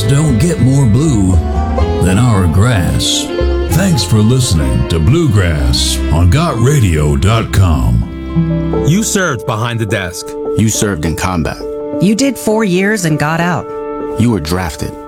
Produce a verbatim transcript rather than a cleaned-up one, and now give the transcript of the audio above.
just don't get more blue than our grass. Thanks for listening to Bluegrass on got radio dot com. You served behind the desk. You served in combat. You did four years and got out. You were drafted.